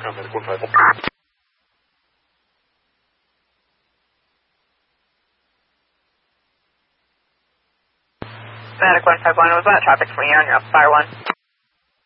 Medic 151. Medic 151, was that traffic for you on your fire one?